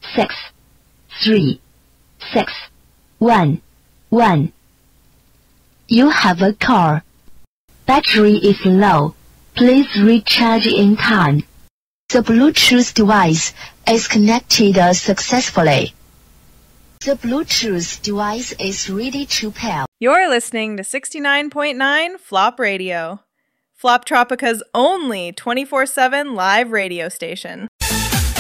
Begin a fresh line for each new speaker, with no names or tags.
6, 3, 6, 1, 1. You have a car. Battery is low. Please recharge in time. The Bluetooth device is connected successfully. The Bluetooth device is ready to pair.
You're listening to 69.9 Flop Radio, Flop Tropica's only 24/7 live radio station.